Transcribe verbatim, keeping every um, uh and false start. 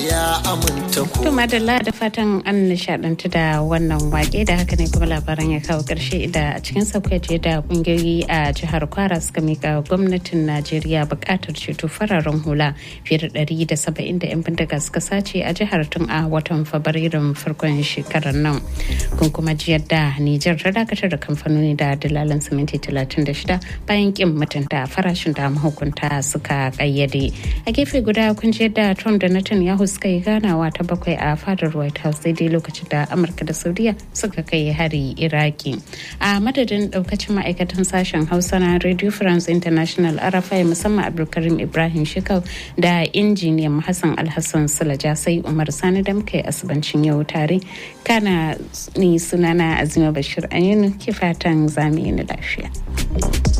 ya aminta ku. To madalla da fatan an nishadantu da wannan wake da haka ne kuma labaran ya kawo karshe da a cikin sauƙaƙe da kungiyoyi a jihar Kwara suka mika gwamnatin Najeriya buƙatar ceto fararen hula fiye da ɗari da saba'in da 'yan bindiga suka sace a jihar tun a watan Fabrairun farkon shekarar nan. Kun kuma ji yadda Nijar ta dakatar da kamfanoni da dalalan siminti talatin da shida bayan kin mutunta farashin da mahukunta suka kayyade. A gefe guda kun ji yadda Trump da Netanyahu suka yi ganawa ta bakwai a fadar White House daidai lokacin da Amurka da Saudiya suka kai hari Iraki. A madadin daukacin ma'aikatan sashen Hausa na Radio France International Arafai musamman Abdulkarim Ibrahim Shekau da injiniyan Hassan Alhassan Sulaja sai Umar Sani da muka yi asibancin yau tare. Kana ni sunana Azima Bashir Aminu ke fatan zamu yi lafiya.